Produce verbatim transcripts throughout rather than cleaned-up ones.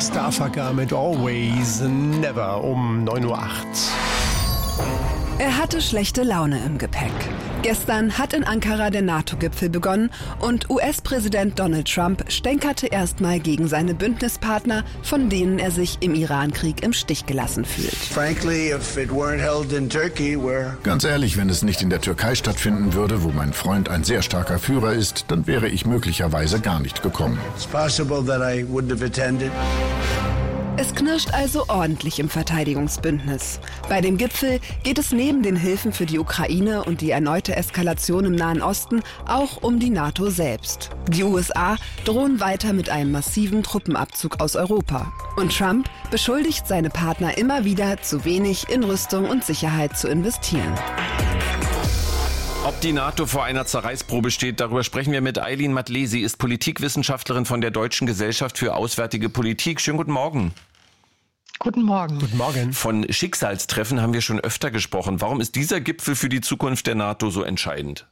Starfucker mit Always Never um neun Uhr acht. Er hatte schlechte Laune im Gepäck. Gestern hat in Ankara der NATO-Gipfel begonnen und U S-Präsident Donald Trump stänkerte erstmal gegen seine Bündnispartner, von denen er sich im Iran-Krieg im Stich gelassen fühlt. Ganz ehrlich, wenn es nicht in der Türkei stattfinden würde, wo mein Freund ein sehr starker Führer ist, dann wäre ich möglicherweise gar nicht gekommen. Es knirscht also ordentlich im Verteidigungsbündnis. Bei dem Gipfel geht es neben den Hilfen für die Ukraine und die erneute Eskalation im Nahen Osten auch um die NATO selbst. Die U S A drohen weiter mit einem massiven Truppenabzug aus Europa. Und Trump beschuldigt seine Partner immer wieder, zu wenig in Rüstung und Sicherheit zu investieren. Ob die NATO vor einer Zerreißprobe steht, darüber sprechen wir mit Eileen Matley. Sie ist Politikwissenschaftlerin von der Deutschen Gesellschaft für Auswärtige Politik. Schönen guten Morgen. Guten Morgen. Guten Morgen. Von Schicksalstreffen haben wir schon öfter gesprochen. Warum ist dieser Gipfel für die Zukunft der NATO so entscheidend?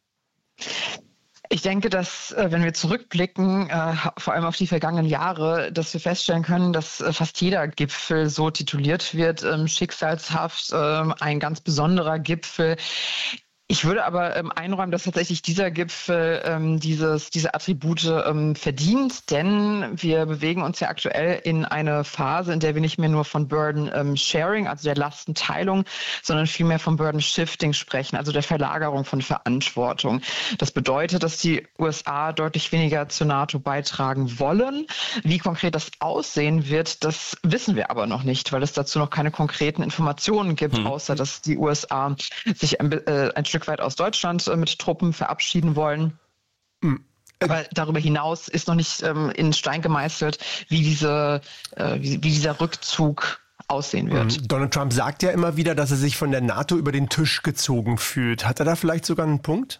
Ich denke, dass, wenn wir zurückblicken, vor allem auf die vergangenen Jahre, dass wir feststellen können, dass fast jeder Gipfel so tituliert wird, schicksalshaft, ein ganz besonderer Gipfel. Ich würde aber ähm, einräumen, dass tatsächlich dieser Gipfel ähm, dieses, diese Attribute ähm, verdient, denn wir bewegen uns ja aktuell in eine Phase, in der wir nicht mehr nur von Burden ähm, Sharing, also der Lastenteilung, sondern vielmehr von Burden Shifting sprechen, also der Verlagerung von Verantwortung. Das bedeutet, dass die U S A deutlich weniger zur NATO beitragen wollen. Wie konkret das aussehen wird, das wissen wir aber noch nicht, weil es dazu noch keine konkreten Informationen gibt, hm. außer dass die U S A sich ein, äh, ein Stück weit aus Deutschland äh, mit Truppen verabschieden wollen. Mhm. Aber darüber hinaus ist noch nicht ähm, in Stein gemeißelt, wie, diese, äh, wie, wie dieser Rückzug aussehen wird. Mhm. Donald Trump sagt ja immer wieder, dass er sich von der NATO über den Tisch gezogen fühlt. Hat er da vielleicht sogar einen Punkt?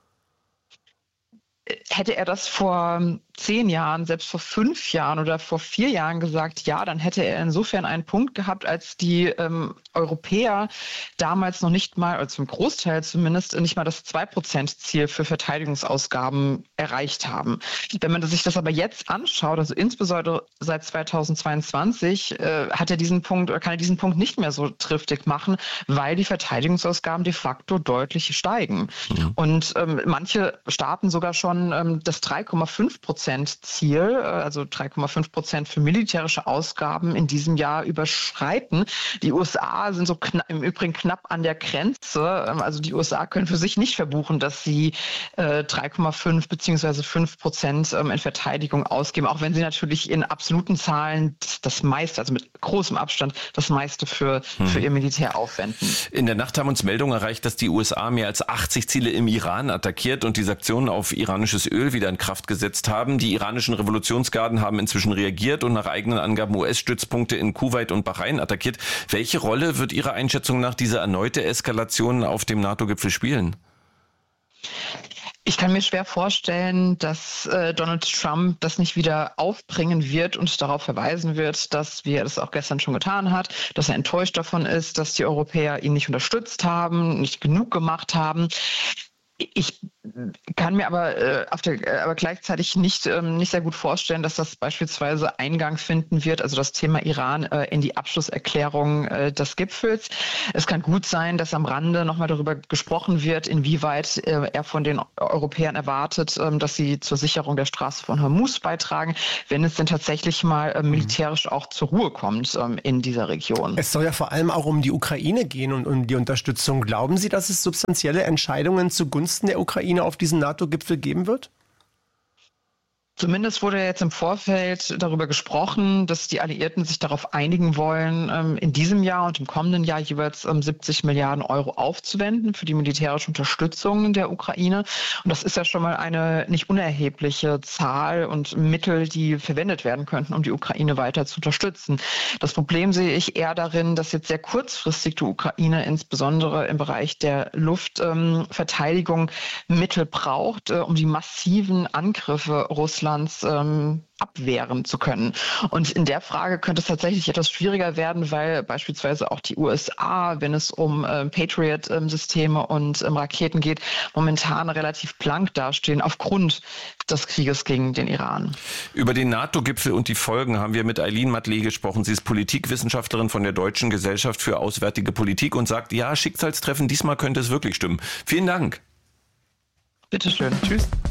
Hätte er das vor zehn Jahren, selbst vor fünf Jahren oder vor vier Jahren gesagt, ja, dann hätte er insofern einen Punkt gehabt, als die ähm, Europäer damals noch nicht mal, oder zum Großteil zumindest, nicht mal das zwei Prozent Ziel für Verteidigungsausgaben erreicht haben. Wenn man sich das aber jetzt anschaut, also insbesondere seit zweitausendzweiundzwanzig, äh, hat er diesen Punkt, oder kann er diesen Punkt nicht mehr so triftig machen, weil die Verteidigungsausgaben de facto deutlich steigen. Mhm. Und ähm, manche Staaten sogar schon ähm, das drei Komma fünf Prozent Ziel, also drei Komma fünf Prozent für militärische Ausgaben in diesem Jahr überschreiten. Die U S A sind so knapp, im Übrigen knapp an der Grenze. Also die U S A können für sich nicht verbuchen, dass sie äh, drei Komma fünf beziehungsweise fünf Prozent ähm, in Verteidigung ausgeben, auch wenn sie natürlich in absoluten Zahlen das, das meiste, also mit großem Abstand, das meiste für, hm. für ihr Militär aufwenden. In der Nacht haben uns Meldungen erreicht, dass die U S A mehr als achtzig Ziele im Iran attackiert und die Sanktionen auf iranisches Öl wieder in Kraft gesetzt haben. Die iranischen Revolutionsgarden haben inzwischen reagiert und nach eigenen Angaben U S-Stützpunkte in Kuwait und Bahrain attackiert. Welche Rolle wird Ihrer Einschätzung nach diese erneute Eskalation auf dem NATO-Gipfel spielen? Ich kann mir schwer vorstellen, dass äh, Donald Trump das nicht wieder aufbringen wird und darauf verweisen wird, dass, wie er das auch gestern schon getan hat, dass er enttäuscht davon ist, dass die Europäer ihn nicht unterstützt haben, nicht genug gemacht haben. Ich kann mir aber, äh, auf der, äh, aber gleichzeitig nicht, ähm, nicht sehr gut vorstellen, dass das beispielsweise Eingang finden wird, also das Thema Iran, äh, in die Abschlusserklärung äh, des Gipfels. Es kann gut sein, dass am Rande nochmal darüber gesprochen wird, inwieweit äh, er von den Europäern erwartet, äh, dass sie zur Sicherung der Straße von Hormuz beitragen, wenn es denn tatsächlich mal äh, militärisch auch zur Ruhe kommt äh, in dieser Region. Es soll ja vor allem auch um die Ukraine gehen und um die Unterstützung. Glauben Sie, dass es substanzielle Entscheidungen zugunsten der Ukraine auf diesen NATO-Gipfel geben wird? Zumindest wurde jetzt im Vorfeld darüber gesprochen, dass die Alliierten sich darauf einigen wollen, in diesem Jahr und im kommenden Jahr jeweils siebzig Milliarden Euro aufzuwenden für die militärische Unterstützung der Ukraine. Und das ist ja schon mal eine nicht unerhebliche Zahl und Mittel, die verwendet werden könnten, um die Ukraine weiter zu unterstützen. Das Problem sehe ich eher darin, dass jetzt sehr kurzfristig die Ukraine insbesondere im Bereich der Luftverteidigung Mittel braucht, um die massiven Angriffe Russlands Russlands ähm, abwehren zu können. Und in der Frage könnte es tatsächlich etwas schwieriger werden, weil beispielsweise auch die U S A, wenn es um äh, Patriot-Systeme und ähm, Raketen geht, momentan relativ blank dastehen aufgrund des Krieges gegen den Iran. Über den NATO-Gipfel und die Folgen haben wir mit Eileen Matley gesprochen. Sie ist Politikwissenschaftlerin von der Deutschen Gesellschaft für Auswärtige Politik und sagt, ja, Schicksalstreffen, diesmal könnte es wirklich stimmen. Vielen Dank. Bitteschön. Tschüss.